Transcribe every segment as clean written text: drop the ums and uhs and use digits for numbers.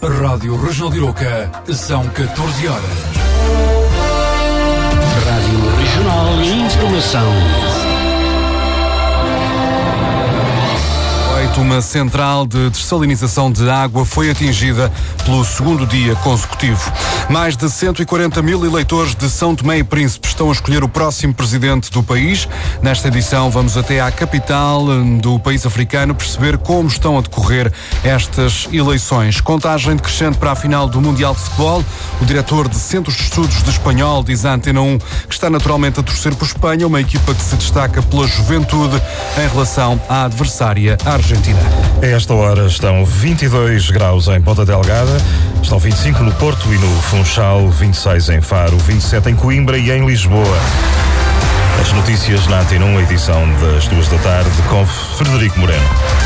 Rádio Regional de Iroca, são 14 horas. Rádio Regional e Informação. Uma central de dessalinização de água foi atingida pelo segundo dia consecutivo. Mais de 140 mil eleitores de São Tomé e Príncipe estão a escolher o próximo presidente do país. Nesta edição vamos até à capital do país africano perceber como estão a decorrer estas eleições. Contagem decrescente para a final do Mundial de Futebol. O diretor de Centros de Estudos de Espanhol diz à Antena 1 que está naturalmente a torcer por Espanha, uma equipa que se destaca pela juventude em relação à adversária argentina. A esta hora estão 22 graus em Ponta Delgada, estão 25 no Porto e no Funchal, 26 em Faro, 27 em Coimbra e em Lisboa. As notícias na Antena 1, edição das 2 da tarde, com Frederico Moreno.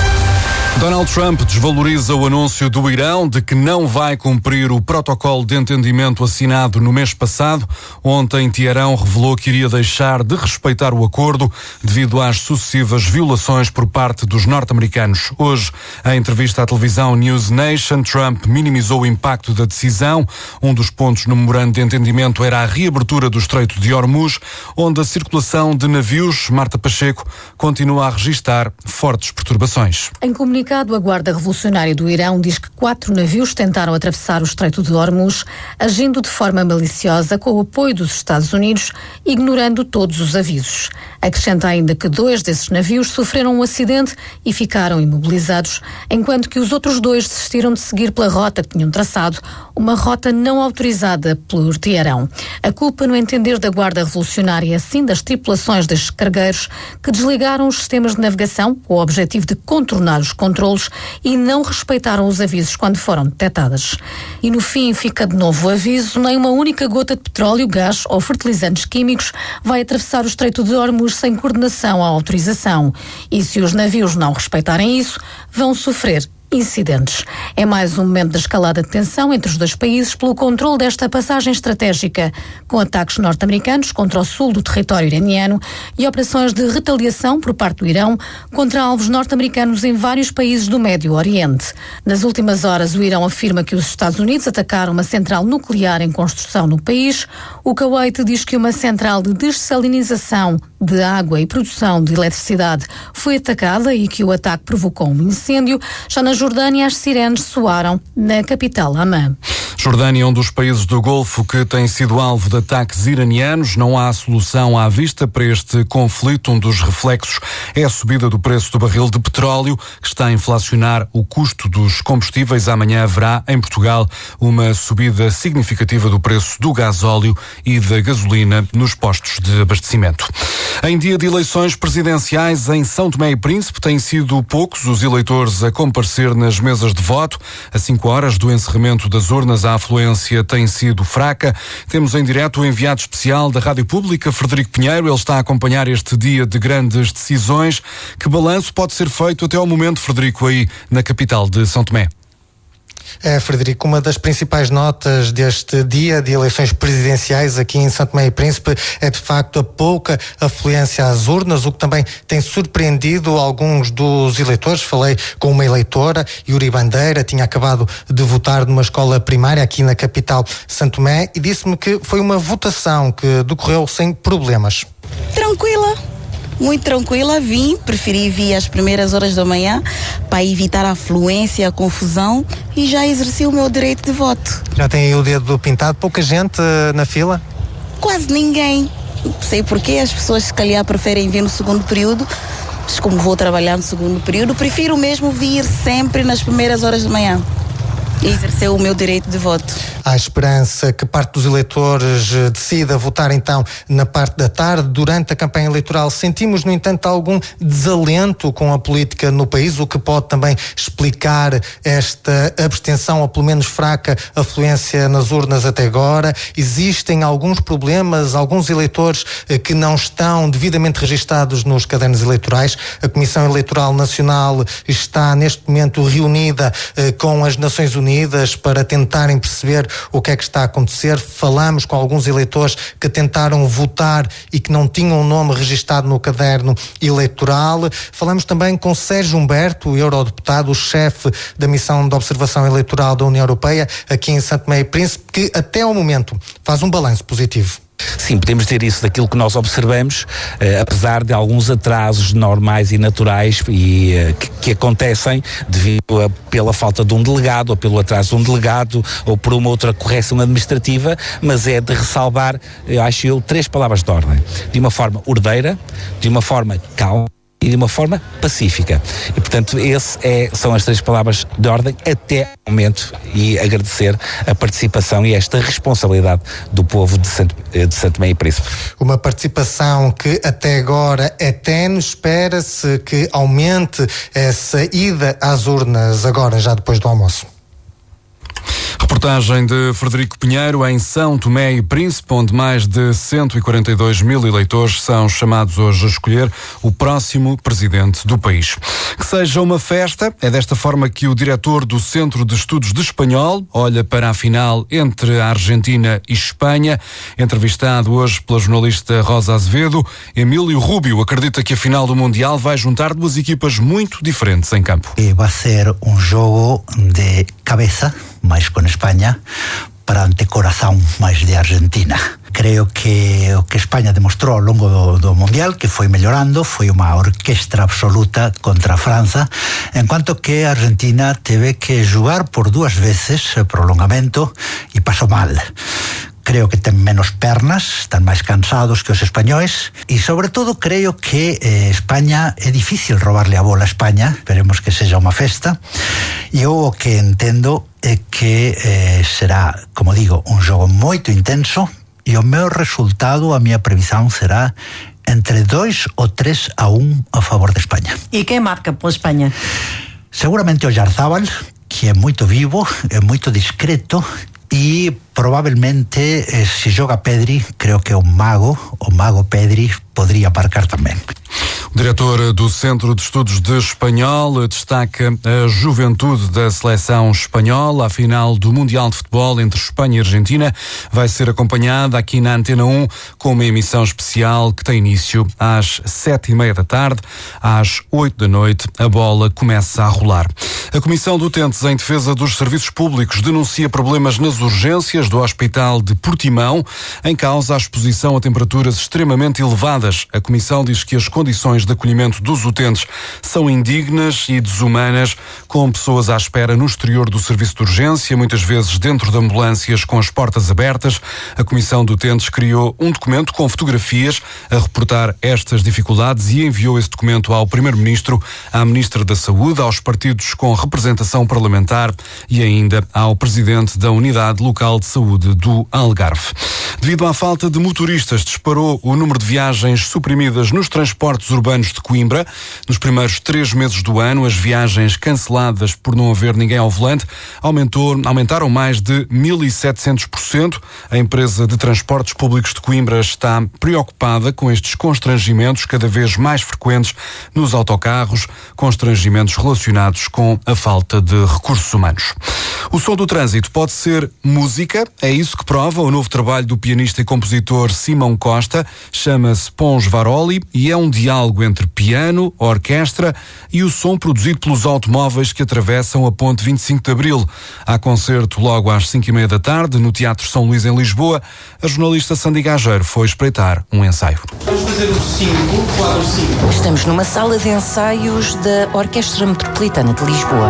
Donald Trump desvaloriza o anúncio do Irão de que não vai cumprir o protocolo de entendimento assinado no mês passado. Ontem, Teherão revelou que iria deixar de respeitar o acordo devido às sucessivas violações por parte dos norte-americanos. Hoje, em entrevista à televisão News Nation, Trump minimizou o impacto da decisão. Um dos pontos no memorando de entendimento era a reabertura do Estreito de Hormuz, onde a circulação de navios, Marta Pacheco, continua a registrar fortes perturbações. Em comunicado, a Guarda Revolucionária do Irão diz que 4 navios tentaram atravessar o Estreito de Hormuz, agindo de forma maliciosa com o apoio dos Estados Unidos, ignorando todos os avisos. Acrescenta ainda que 2 desses navios sofreram um acidente e ficaram imobilizados, enquanto que os outros 2 desistiram de seguir pela rota que tinham traçado, uma rota não autorizada por Teherão. A culpa, no entender da Guarda Revolucionária, sim das tripulações destes cargueiros que desligaram os sistemas de navegação com o objetivo de contornar os controlos e não respeitaram os avisos quando foram detectadas. E no fim fica de novo o aviso: nem uma única gota de petróleo, gás ou fertilizantes químicos vai atravessar o Estreito de Hormuz sem coordenação ou autorização. E se os navios não respeitarem isso, vão sofrer incidentes. É mais um momento de escalada de tensão entre os dois países pelo controle desta passagem estratégica, com ataques norte-americanos contra o sul do território iraniano e operações de retaliação por parte do Irão contra alvos norte-americanos em vários países do Médio Oriente. Nas últimas horas, o Irão afirma que os Estados Unidos atacaram uma central nuclear em construção no país. O Kuwait diz que uma central de dessalinização de água e produção de eletricidade foi atacada e que o ataque provocou um incêndio. Já na Jordânia, as sirenes soaram na capital Amman. Jordânia é um dos países do Golfo que tem sido alvo de ataques iranianos. Não há solução à vista para este conflito. Um dos reflexos é a subida do preço do barril de petróleo, que está a inflacionar o custo dos combustíveis. Amanhã haverá, em Portugal, uma subida significativa do preço do gasóleo e da gasolina nos postos de abastecimento. Em dia de eleições presidenciais em São Tomé e Príncipe, têm sido poucos os eleitores a comparecer nas mesas de voto. A 5 horas do encerramento das urnas, a afluência tem sido fraca. Temos em direto o enviado especial da Rádio Pública, Frederico Pinheiro. Ele está a acompanhar este dia de grandes decisões. Que balanço pode ser feito até ao momento, Frederico, aí na capital de São Tomé? Frederico, uma das principais notas deste dia de eleições presidenciais aqui em São Tomé e Príncipe é de facto a pouca afluência às urnas, o que também tem surpreendido alguns dos eleitores. Falei com uma eleitora, Yuri Bandeira, tinha acabado de votar numa escola primária aqui na capital São Tomé e disse-me que foi uma votação que decorreu sem problemas. Tranquila. Muito tranquila, preferi vir às primeiras horas da manhã para evitar a afluência, a confusão e já exerci o meu direito de voto. Já tem aí o dedo pintado? Pouca gente na fila? Quase ninguém. Não sei porquê, as pessoas se calhar preferem vir no segundo período, mas como vou trabalhar no segundo período, prefiro mesmo vir sempre nas primeiras horas da manhã e exercer o meu direito de voto. Há esperança que parte dos eleitores decida votar então na parte da tarde. Durante a campanha eleitoral sentimos, no entanto, algum desalento com a política no país, o que pode também explicar esta abstenção, ou pelo menos fraca afluência nas urnas até agora. Existem alguns problemas, alguns eleitores que não estão devidamente registados nos cadernos eleitorais. A Comissão Eleitoral Nacional está neste momento reunida com as Nações Unidas para tentarem perceber o que é que está a acontecer. Falamos com alguns eleitores que tentaram votar e que não tinham o nome registado no caderno eleitoral. Falamos também com Sérgio Humberto, o eurodeputado, o chefe da missão de observação eleitoral da União Europeia, aqui em Santo Tomé e Príncipe, que até ao momento faz um balanço positivo. Sim, podemos dizer isso daquilo que nós observamos, apesar de alguns atrasos normais e naturais que acontecem pela falta de um delegado, ou pelo atraso de um delegado, ou por uma outra correção administrativa, mas é de ressalvar, acho eu, 3 palavras de ordem. De uma forma ordeira, de uma forma calma e de uma forma pacífica. E, portanto, são as 3 palavras de ordem até o momento, e agradecer a participação e esta responsabilidade do povo de Santo Tomé e Príncipe. Uma participação que até agora é tenue, espera-se que aumente essa ida às urnas agora, já depois do almoço. Reportagem de Frederico Pinheiro em São Tomé e Príncipe, onde mais de 142 mil eleitores são chamados hoje a escolher o próximo presidente do país. Que seja uma festa, é desta forma que o diretor do Centro de Estudos de Espanhol olha para a final entre a Argentina e Espanha. Entrevistado hoje pela jornalista Rosa Azevedo, Emílio Rubio acredita que a final do Mundial vai juntar 2 equipas muito diferentes em campo. Vai ser um jogo de cabeça, mais com Espanha, para antecorazón máis de Argentina. Creo que o que España demostrou ao longo do Mundial, que foi mellorando, foi unha orquestra absoluta contra a França, enquanto que a Argentina teve que jugar por 2 veces o prolongamento e pasou mal. Creo que ten menos pernas, están máis cansados que os españois, e sobre todo creo que España, é difícil robarle a bola a España, esperemos que sexa unha festa, e eu o que entendo é que será, como digo, un xogo moito intenso, e o meu resultado, a miña previsión será entre 2 ou 3-1 a favor de España. E quen marca por España? Seguramente o Oyarzábal, que é moito vivo, é moito discreto, e probablemente se joga Pedri, creo que o mago Pedri poderia marcar também. O diretor do Centro de Estudos de Espanhol destaca a juventude da seleção espanhola. A final do Mundial de Futebol entre Espanha e Argentina vai ser acompanhada aqui na Antena 1 com uma emissão especial que tem início às 7:30 da tarde. Às 8 da noite a bola começa a rolar. A Comissão de Utentes em Defesa dos Serviços Públicos denuncia problemas nas urgências do Hospital de Portimão, em causa a exposição a temperaturas extremamente elevadas. A Comissão diz que as condições de acolhimento dos utentes são indignas e desumanas, com pessoas à espera no exterior do serviço de urgência, muitas vezes dentro de ambulâncias com as portas abertas. A Comissão de Utentes criou um documento com fotografias a reportar estas dificuldades e enviou esse documento ao Primeiro-Ministro, à Ministra da Saúde, aos partidos com representação parlamentar e ainda ao Presidente da Unidade Local de Saúde do Algarve. Devido à falta de motoristas, disparou o número de viagens suprimidas nos transportes urbanos de Coimbra. Nos primeiros 3 meses do ano, as viagens canceladas por não haver ninguém ao volante aumentaram mais de 1.700%. A empresa de transportes públicos de Coimbra está preocupada com estes constrangimentos cada vez mais frequentes nos autocarros, constrangimentos relacionados com a falta de recursos humanos. O som do trânsito pode ser música, é isso que prova o novo trabalho do pianista e compositor Simão Costa, chama-se Pons Varoli e é um diálogo entre piano, orquestra e o som produzido pelos automóveis que atravessam a ponte 25 de Abril. Há concerto logo às 5:30 da tarde no Teatro São Luís em Lisboa. A jornalista Sandy Gageiro foi espreitar um ensaio. Vamos fazer o 5. Estamos numa sala de ensaios da Orquestra Metropolitana de Lisboa.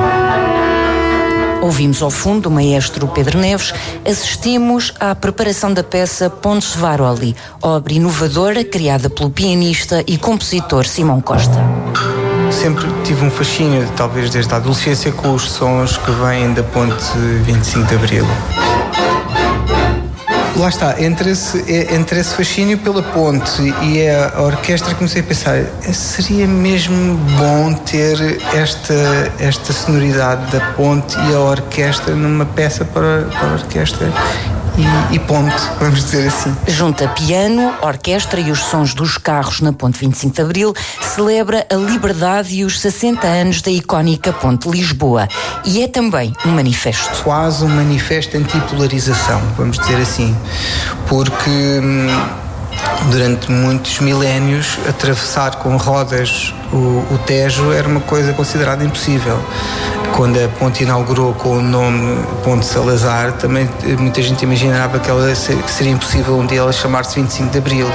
Ouvimos ao fundo o maestro Pedro Neves, assistimos à preparação da peça Pons Varoli, obra inovadora criada pelo pianista e compositor Simão Costa. Sempre tive um fascínio, talvez desde a adolescência, com os sons que vêm da ponte 25 de Abril. Lá está, entre esse fascínio pela ponte e a orquestra, comecei a pensar, seria mesmo bom ter esta sonoridade da ponte e a orquestra numa peça para a orquestra. e ponto, vamos dizer assim. Junta piano, orquestra e os sons dos carros na Ponte 25 de Abril, celebra a liberdade e os 60 anos da icónica Ponte Lisboa. E é também um manifesto. Quase um manifesto antipolarização, vamos dizer assim, porque durante muitos milénios atravessar com rodas o Tejo era uma coisa considerada impossível. Quando a ponte inaugurou com o nome Ponte Salazar, também muita gente imaginava que seria impossível um dia ela chamar-se 25 de Abril.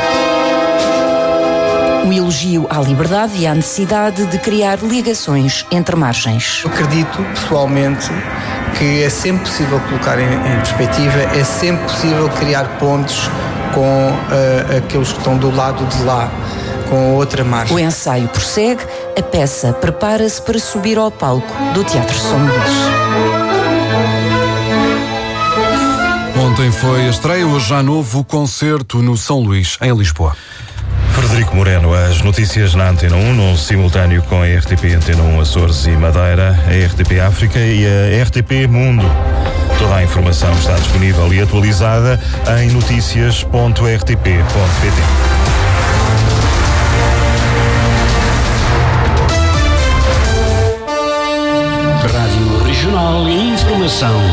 Um elogio à liberdade e à necessidade de criar ligações entre margens. Eu acredito, pessoalmente, que é sempre possível colocar em perspectiva, é sempre possível criar pontes com aqueles que estão do lado de lá, com outra margem. O ensaio prossegue, a peça prepara-se para subir ao palco do Teatro São Luís. Ontem foi a estreia, hoje já novo concerto no São Luís, em Lisboa. Frederico Moreno, as notícias na Antena 1, num simultâneo com a RTP Antena 1 Açores e Madeira, a RTP África e a RTP Mundo. Toda a informação está disponível e atualizada em noticias.rtp.pt. Rádio Regional e Informação.